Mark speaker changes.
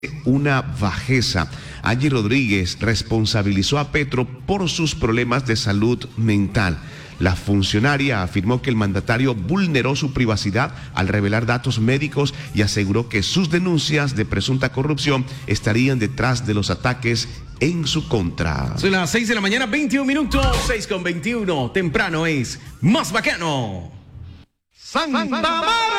Speaker 1: una bajeza. Angie Rodríguez responsabilizó a Petro por sus problemas de salud mental. La funcionaria afirmó que el mandatario vulneró su privacidad al revelar datos médicos y aseguró que sus denuncias de presunta corrupción estarían detrás de los ataques en su contra.
Speaker 2: Son las 6 de la mañana, 21 minutos, 6:21. Temprano es más bacano.
Speaker 3: Santa María.